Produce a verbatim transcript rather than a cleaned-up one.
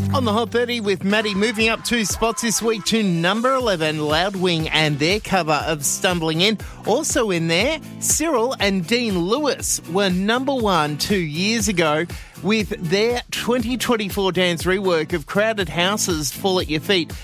On the Hot thirty with Maddie, moving up two spots this week to number eleven, Loudwing and their cover of Stumbling In. Also in there, Cyril and Dean Lewis were number one two years ago with their twenty twenty-four dance rework of Crowded Houses, Fall at Your Feet.